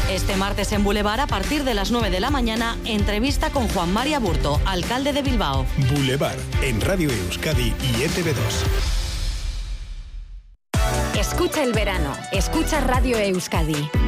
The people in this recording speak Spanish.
Este martes en Boulevard, a partir de las 9 de la mañana, entrevista con Juan Mari Aburto, alcalde de Bilbao. Boulevard, en Radio Euskadi y ETV2. Escucha el verano, escucha Radio Euskadi.